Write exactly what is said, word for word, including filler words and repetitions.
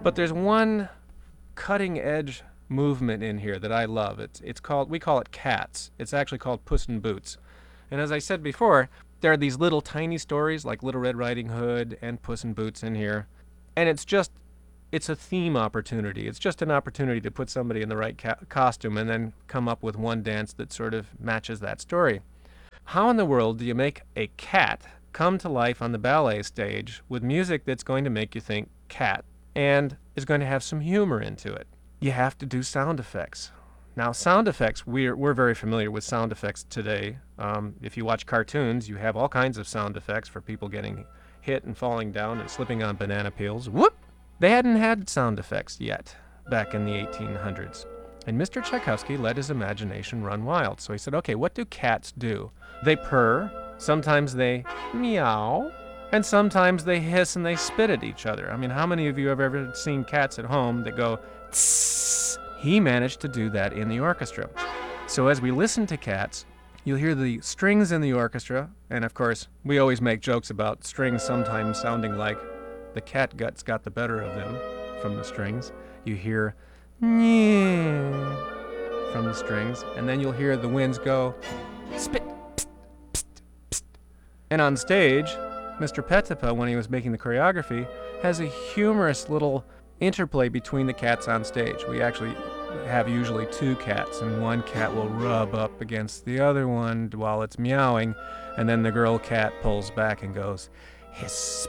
But there's one cutting edge movement in here that I love. It's it's called we call it Cats. It's actually called Puss in Boots. And as I said before, there are these little tiny stories like Little Red Riding Hood and Puss in Boots in here. And it's just it's a theme opportunity. It's just an opportunity to put somebody in the right ca- costume and then come up with one dance that sort of matches that story. How in the world do you make a cat come to life on the ballet stage with music that's going to make you think cat and is going to have some humor into it? You have to do sound effects. Now, sound effects, we're, we're very familiar with sound effects today. Um, if you watch cartoons, you have all kinds of sound effects for people getting hit and falling down and slipping on banana peels. Whoop! They hadn't had sound effects yet back in the eighteen hundreds. And Mister Tchaikovsky let his imagination run wild. So he said, okay, what do cats do? They purr, sometimes they meow, and sometimes they hiss and they spit at each other. I mean, how many of you have ever seen cats at home that go tss? He managed to do that in the orchestra. So as we listen to cats, you'll hear the strings in the orchestra, and of course, we always make jokes about strings sometimes sounding like the cat guts got the better of them from the strings. You hear yeah from the strings, and then you'll hear the winds go spit, pst, pst, pst. And on stage, Mister Petipa, when he was making the choreography, has a humorous little interplay between the cats on stage. We actually have usually two cats, and one cat will rub up against the other one while it's meowing, and then the girl cat pulls back and goes hiss,